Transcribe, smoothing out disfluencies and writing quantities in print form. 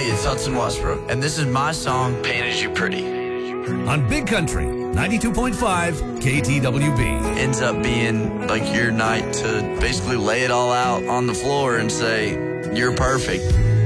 it's Hudson Westbrook, and this is my song, Painted You Pretty. On Big Country, 92.5 KTWB. Ends up being like your night to basically lay it all out on the floor and say, you're perfect.